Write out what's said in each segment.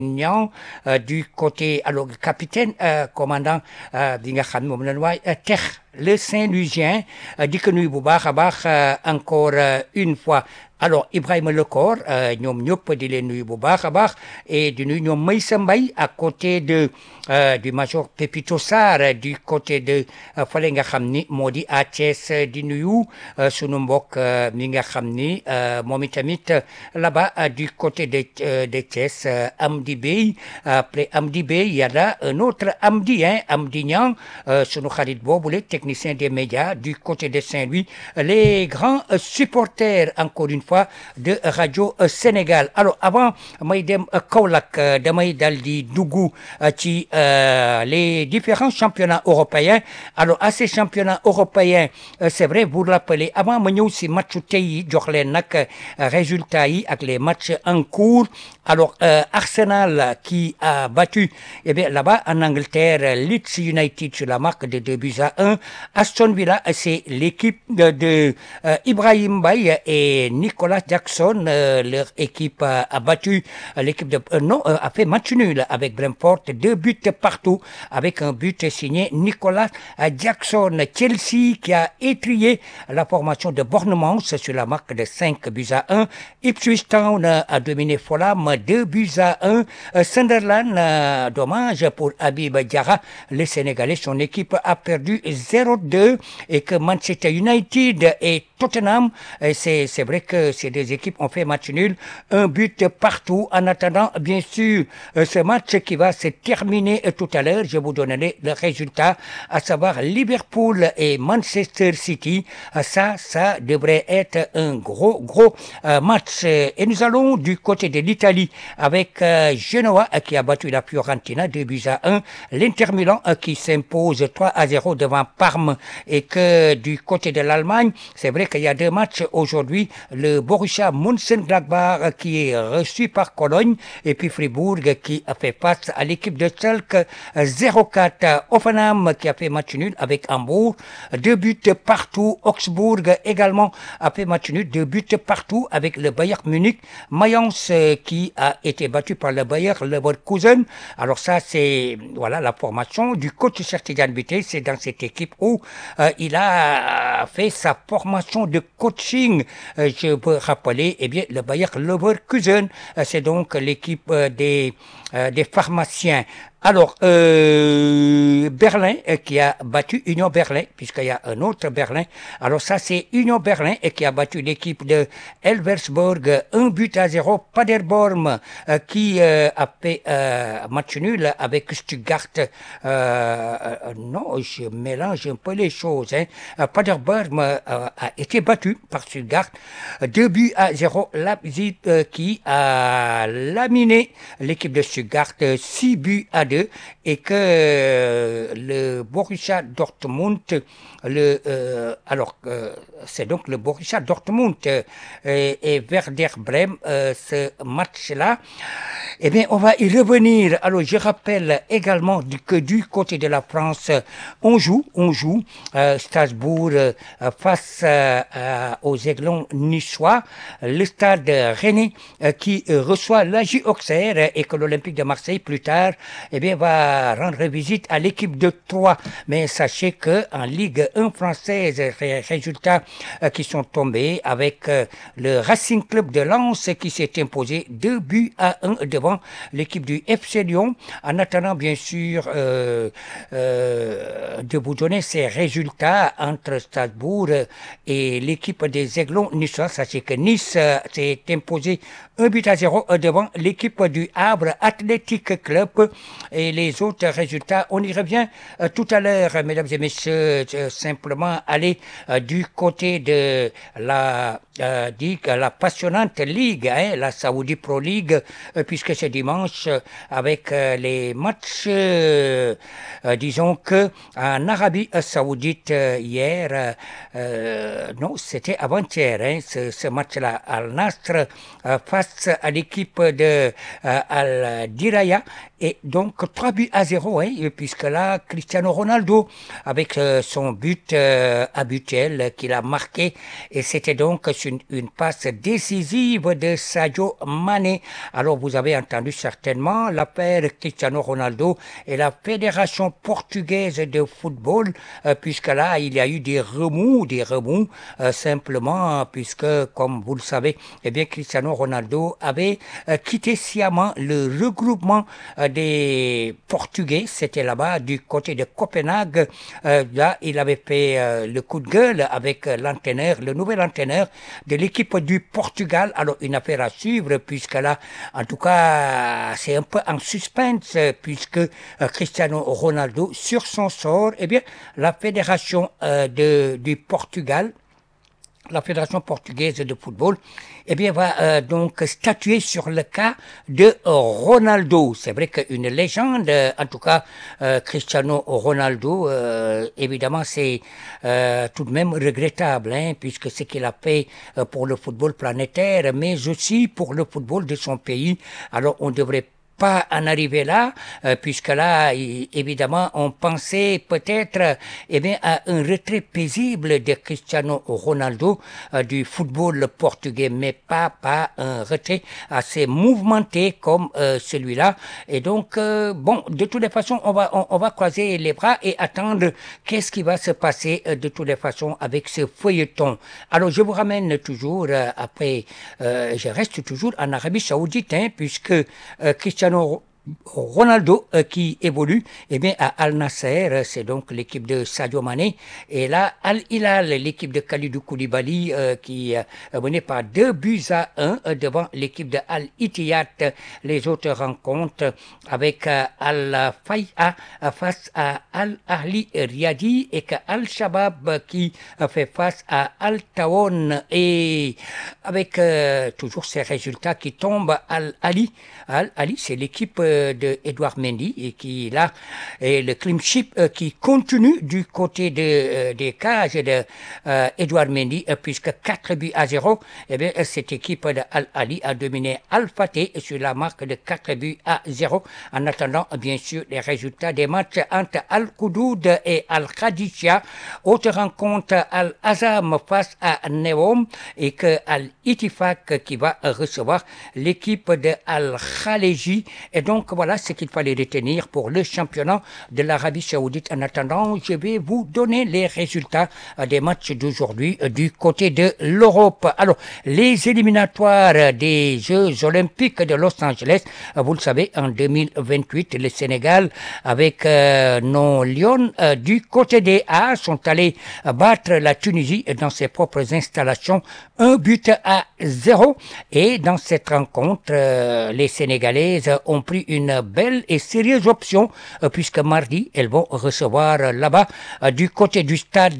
Niang du côté alors capitaine commandant bi nga xam ne moom la ñu waay Tex le Saint-Louisien di ko nuyu bu baax a baax encore une fois alors Ibrahima Lecor ñoom ñëpp di leen nuyu bu baax a baax et di nuyu ñoom Maysa Mbaye à côté de du major Pépito Sarr du côté de fale nga xam ni moo di à Thiès di nuyu sunu mbokk mi nga xam ni moom itamit là-bas du côté de Thiès Amdi Bey après Amdi Bey y a là un autre Amdi Amdi Niang sunu xarit boobule technicien des médias du côté de Saint-Louis les grands supporters encore une fois de Radio Sénégal alors avant may dem Kaolack damay dal di dugg ci les différents championnats européens alors à ces championnats européens c'est vrai vous rappelez avant ma ñëw si matchu tey yi jox leen nag résultats yi ak les matchs en cours alors Arsenal qui a battu eh bien là-bas en Angleterre Leeds United sur la marque de 2-1 Aston Villa c'est l'équipe de Ibrahim Mbaye et Nicolas Jackson leur équipe a battu l'équipe de a fait match nul avec Brentford 2 buts partout avec un but signé Nicolas Jackson Chelsea qui a étrillé la formation de Bournemouth sur la marque de 5-1 Ipswich Town a dominé Fulham 2-1 Sunderland dommage pour Habib Diarra le Sénégalais son équipe a perdu 0-2 et que Manchester United et Tottenham c'est vrai que ces deux équipes ont fait match nul 1 but partout en attendant bien sûr ce match qui va se terminer tout à l'heure je vous donnerai le résultat à savoir Liverpool et Manchester City ça devrait être un gros match et nous allons du côté de l'Italie avec Genoa qui a battu la Fiorentina 2-1 l'Inter Milan qui s'impose 3-0 devant Parme et que du côté de l'Allemagne c'est vrai qu'il y a 2 matchs aujourd'hui le Borussia Mönchengladbach qui est reçu par Cologne et puis Fribourg qui a fait face à l'équipe de Schalke 0-4 Hoffenheim qui a fait match nul avec Hambourg 2 buts partout Augsbourg également a fait match nul 2 buts partout avec le Bayern Munich Mayence qui a été battu par le Bayer Leverkusen alors ça c'est voilà la formation du coach Sertigan Bité c'est dans cette équipe où il a fait sa formation de coaching je peux rappeler eh bien le Bayer Leverkusen c'est donc l'équipe des pharmaciens alors Berlin qui a battu Union Berlin puisqu'il y a un autre Berlin alors ça c'est Union Berlin qui a battu l'équipe de Elversberg 1-0 Paderborn qui a fait match nul avec Stuttgart non je mélange un peu les choses Paderborn a été battu par Stuttgart 2-0 Leipzig qui a laminé l'équipe de Stuttgart 6-2 et que le Borussia Dortmund c'est donc le Borussia Dortmund et Werder Bremen ce match-là eh bien on va y revenir alors je rappelle également que du côté de la France on joue Strasbourg face aux Aiglons niçois le stade Rennais qui reçoit l'AJ Auxerre et que l'Olympique de Marseille plus tard eh bien va rendre visite à l'équipe de Troyes mais sachez que en Ligue 1 française résultats qui sont tombés avec le Racing Club de Lens qui s'est imposé 2-1 devant l'équipe du FC Lyon en attendant bien sûr de vous donner ces résultats entre Strasbourg et l'équipe des Aiglons niçois sachez que Nice s'est imposé 1-0 devant l'équipe du Havre Athletic Club et les autres résultats on y revient tout à l'heure mesdames et messieurs simplement aller du côté de la passionnante ligue la Saudi Pro League puisque c'est dimanche avec les matchs disons que en Arabie Saoudite hier non c'était avant-hier ce match-là Al Nasr face à l'équipe de Al Diraya et donc 3-0 puisque là Cristiano Ronaldo avec son but habituel qu'il a marqué et c'était donc sur une passe décisive de Sadio Mané. Alors, vous avez entendu certainement l'affaire Cristiano Ronaldo et la Fédération portugaise de football, puisque là, il y a eu des remous, simplement, puisque, comme vous le savez, eh bien, Cristiano Ronaldo avait quitté sciemment le regroupement des Portugais. C'était là-bas, du côté de Copenhague. Là, il avait fait le coup de gueule avec l'entraîneur, le nouvel entraîneur de l'équipe du Portugal. Alors, une affaire à suivre, puisque là, en tout cas, c'est un peu en suspense, puisque Cristiano Ronaldo, sur son sort, eh bien, la fédération du Portugal, la Fédération portugaise de football, eh bien, va donc statuer sur le cas de Ronaldo. C'est vrai qu'une légende, en tout cas, Cristiano Ronaldo, évidemment, c'est tout de même regrettable, hein, puisque ce qu'il a fait pour le football planétaire, mais aussi pour le football de son pays. Alors, on devrait pas en arriver là, puisque là, évidemment, on pensait peut-être eh bien, à un retrait paisible de Cristiano Ronaldo du football portugais, mais pas un retrait assez mouvementé comme celui-là. Et donc, bon, de toutes les façons, on va croiser les bras et attendre qu'est-ce qui va se passer de toutes les façons avec ce feuilleton. Alors, je vous ramène toujours, après, je reste toujours en Arabie Saoudite, hein, puisque Cristiano Ronaldo qui évolue eh bien, à Al Nasser, c'est donc l'équipe de Sadio Mané, et là Al Hilal, l'équipe de Kalidou Koulibaly qui menée par 2-1 devant l'équipe de Al Ittihad. Les autres rencontres avec Al Fayha face à Al Ahli Riyadi et que Al Shabab qui fait face à Al Taoun, et avec toujours ces résultats qui tombent. Al Ali, c'est l'équipe de Edouard Mendy et qui là est le clean sheet qui continue du côté des cages de Edouard Mendy, puisque 4-0, eh bien, cette équipe de Al Ali a dominé Al Fateh sur la marque de 4-0, en attendant bien sûr les résultats des matchs entre Al Qudud et Al Khadija. Autre rencontre, Al Azam face à Neom, et que Al Ittifaq qui va recevoir l'équipe de Al Khaleji. Et donc voilà ce qu'il fallait retenir pour le championnat de l'Arabie Saoudite. En attendant, je vais vous donner les résultats des matchs d'aujourd'hui du côté de l'Europe. Alors, les éliminatoires des Jeux Olympiques de Los Angeles, vous le savez, en 2028, le Sénégal avec nos Lions du côté des A sont allés battre la Tunisie dans ses propres installations, 1-0. Et dans cette rencontre, les Sénégalaises ont pris une belle et sérieuse option, puisque mardi, elles vont recevoir là-bas du côté du stade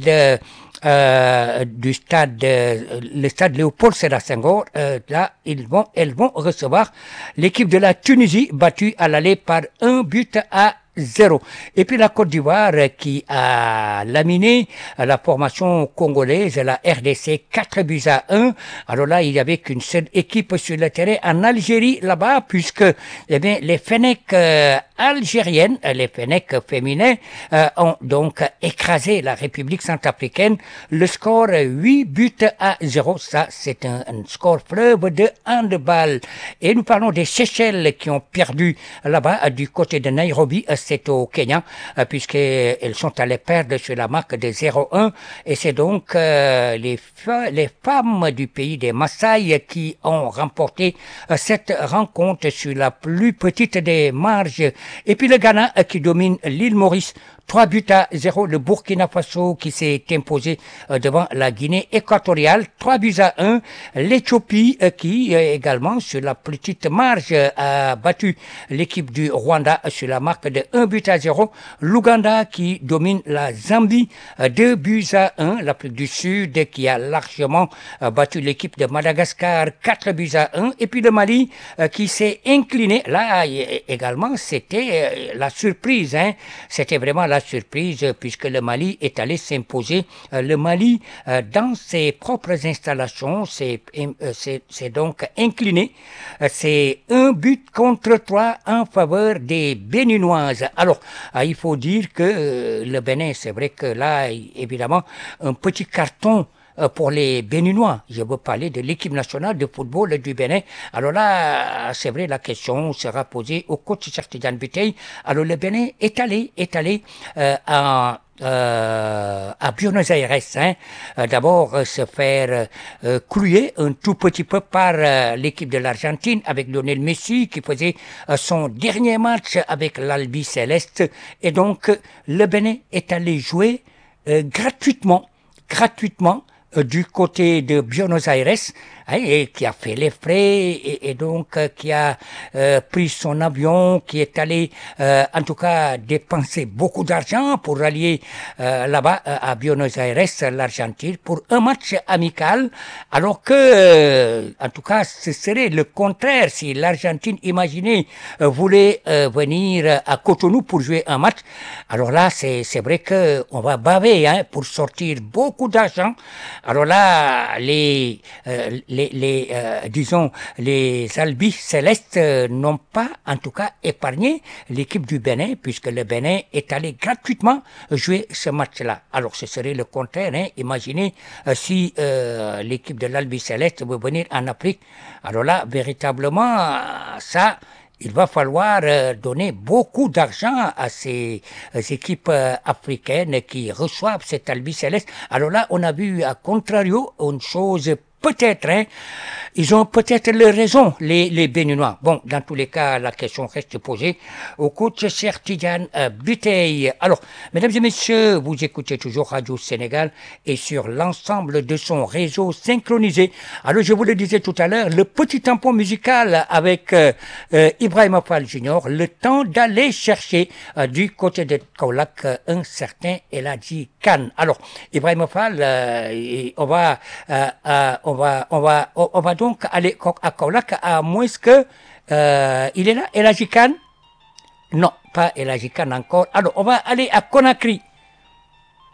le stade Léopold Sédar Senghor. Là, elles vont recevoir l'équipe de la Tunisie battue à l'aller par 1-0. Et puis la Côte d'Ivoire qui a laminé la formation congolaise, la RDC, 4-1. Alors là, il y avait qu'une seule équipe sur le terrain en Algérie là-bas, puisque eh bien, les Fennecs algériennes, les Fennecs féminins, ont donc écrasé la République centrafricaine. Le score 8-0. Ça, c'est un score fleuve de handball. Et nous parlons des Seychelles qui ont perdu là-bas du côté de Nairobi. C'est au Kenya, puisqu'elles sont allées perdre sur la marque de 0-1. Et c'est donc les femmes du pays des Maasai qui ont remporté cette rencontre sur la plus petite des marges. Et puis le Ghana qui domine l'île Maurice, 3-0. Le Burkina Faso qui s'est imposé devant la Guinée équatoriale, 3-1. L'Éthiopie qui également sur la petite marge a battu l'équipe du Rwanda sur la marque de 1-0. L'Ouganda qui domine la Zambie, 2-1. L'Afrique du Sud qui a largement battu l'équipe de Madagascar, 4-1. Et puis le Mali qui s'est incliné. Là également, c'était la surprise, hein. C'était vraiment la surprise, puisque le Mali est allé s'imposer. Le Mali, dans ses propres installations, c'est donc incliné. C'est 1-3 en faveur des Béninoises. Alors, il faut dire que le Bénin, c'est vrai que là, évidemment, un petit carton pour les Béninois. Je veux parler de l'équipe nationale de football du Bénin. Alors là, c'est vrai, la question sera posée au coach Cheikh Tidiane Biteye. Alors le Bénin est allé à Buenos Aires, hein, d'abord se faire clouer un tout petit peu par l'équipe de l'Argentine avec Lionel Messi qui faisait son dernier match avec l'Albi Céleste, et donc le Bénin est allé jouer gratuitement du côté de Buenos Aires, hein, et qui a fait les frais et donc qui a pris son avion, qui est allé en tout cas dépenser beaucoup d'argent pour rallier là-bas à Buenos Aires, l'Argentine, pour un match amical, alors que en tout cas ce serait le contraire si l'Argentine, imaginez, voulait venir à Cotonou pour jouer un match. Alors là c'est vrai que on va baver, hein, pour sortir beaucoup d'argent. Alors là, disons, les Albis Célestes n'ont pas, en tout cas, épargné l'équipe du Bénin, puisque le Bénin est allé gratuitement jouer ce match-là. Alors, ce serait le contraire, hein. Imaginez si l'équipe de l'Albi Céleste veut venir en Afrique. Alors là, véritablement, ça... il va falloir donner beaucoup d'argent à ces équipes africaines qui reçoivent cet Albi Céleste. Alors là, on a vu à contrario une chose peut-être, hein, ils ont peut-être leur raison, les Béninois. Bon, dans tous les cas, la question reste posée au coach Cheikh Tidiane Biteye. Alors, mesdames et messieurs, vous écoutez toujours Radio Sénégal et sur l'ensemble de son réseau synchronisé. Alors, je vous le disais tout à l'heure, le petit tampon musical avec Ibrahima Fall Junior, le temps d'aller chercher du côté de Kaolack un certain Eladji Kane. Alors, Ibrahima Fall, on va donc aller à Kaolack, à moins que il est là, Eladji Kane? Non, pas Eladji Kane encore. Alors, on va aller à Conakry.